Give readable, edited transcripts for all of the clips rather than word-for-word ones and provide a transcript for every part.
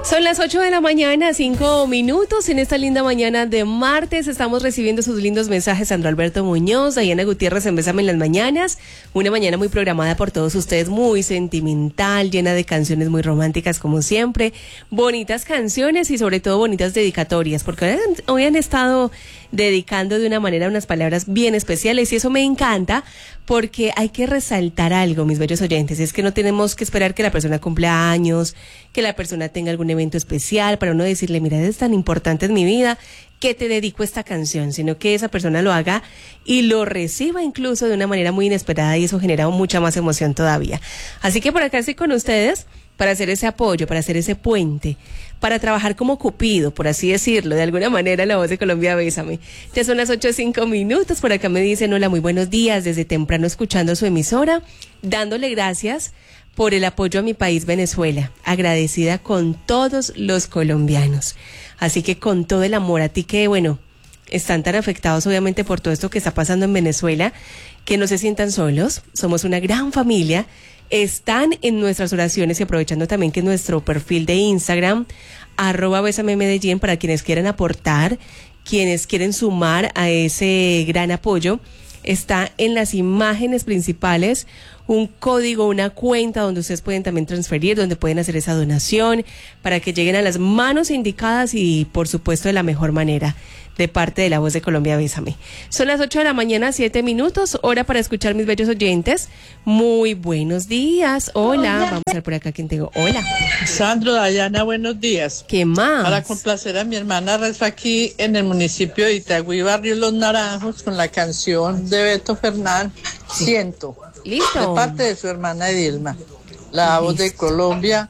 Son las 8 de la mañana, 5 minutos. En esta linda mañana de martes estamos recibiendo sus lindos mensajes. Sandro Alberto Muñoz, Diana Gutiérrez en Bésame en las Mañanas. Una mañana muy programada por todos ustedes, muy sentimental, llena de canciones muy románticas como siempre. Bonitas canciones y sobre todo bonitas dedicatorias, porque hoy han estado dedicando de una manera unas palabras bien especiales y eso me encanta porque hay que resaltar algo, mis bellos oyentes, es que no tenemos que esperar que la persona cumpla años, que la persona tenga algún evento especial para uno decirle, mira, es tan importante en mi vida que te dedico esta canción, sino que esa persona lo haga y lo reciba incluso de una manera muy inesperada y eso genera mucha más emoción todavía. Así que por acá estoy con ustedes para hacer ese apoyo, para hacer ese puente, para trabajar como Cupido, por así decirlo, de alguna manera La Voz de Colombia, Bésame. Ya son las 8:05, por acá me dicen, hola, muy buenos días, desde temprano escuchando su emisora, dándole gracias por el apoyo a mi país, Venezuela, agradecida con todos los colombianos. Así que con todo el amor a ti que, bueno, están tan afectados obviamente por todo esto que está pasando en Venezuela, que no se sientan solos, somos una gran familia, están en nuestras oraciones y aprovechando también que nuestro perfil de Instagram, @BésameMedellín, para quienes quieran aportar, quienes quieren sumar a ese gran apoyo, está en las imágenes principales un código, una cuenta donde ustedes pueden también transferir, donde pueden hacer esa donación para que lleguen a las manos indicadas y por supuesto de la mejor manera de parte de La Voz de Colombia, Bésame. Son las 8 de la mañana, 7 minutos, hora para escuchar mis bellos oyentes. Muy buenos días. Hola, vamos a ver por acá quién tengo. Hola. Sandro, Dayana, buenos días. ¿Qué más? Para complacer a mi hermana Rafa aquí en el municipio de Itagüí, barrio Los Naranjos, con la canción de Beto Fernán, Siento. Listo. De parte de su hermana Edilma. La Voz de Colombia,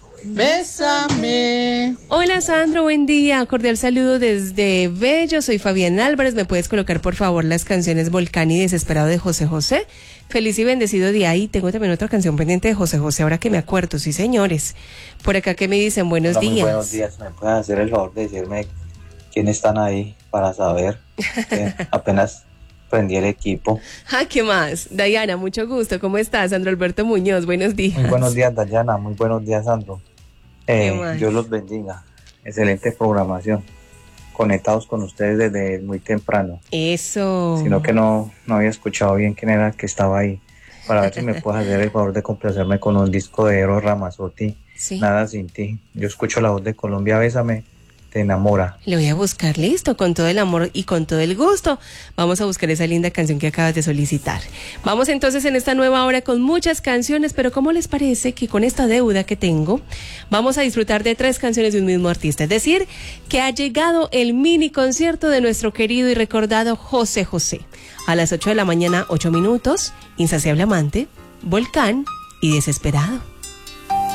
Bésame. Hola Sandro, buen día, cordial saludo desde Bello, soy Fabián Álvarez, ¿me puedes colocar por favor las canciones Volcán y Desesperado de José José? Feliz y bendecido día, y tengo también otra canción pendiente de José José, ahora que me acuerdo, sí señores. Por acá que me dicen, buenos Hola, días. muy buenos días, ¿me puedes hacer el favor de decirme quiénes están ahí para saber? Apenas prendí el equipo. ¿Qué más? Diana, mucho gusto, ¿cómo estás? Sandro Alberto Muñoz, buenos días. Muy buenos días, Dayana, muy buenos días, Sandro. Dios los bendiga. Excelente programación. Conectados con ustedes desde muy temprano. Eso. Sino que no había escuchado bien quién era el que estaba ahí. Para ver si me puedes hacer el favor de complacerme con un disco de Eros Ramazzotti. Sí. Nada sin ti. Yo escucho La Voz de Colombia, Bésame, te enamora. Le voy a buscar, listo, con todo el amor y con todo el gusto. Vamos a buscar esa linda canción que acabas de solicitar. Vamos entonces en esta nueva hora con muchas canciones, pero ¿cómo les parece que con esta deuda que tengo, vamos a disfrutar de 3 canciones de un mismo artista? Es decir, que ha llegado el mini concierto de nuestro querido y recordado José José. A las 8 de la mañana, 8 minutos, Insaciable Amante, Volcán y Desesperado.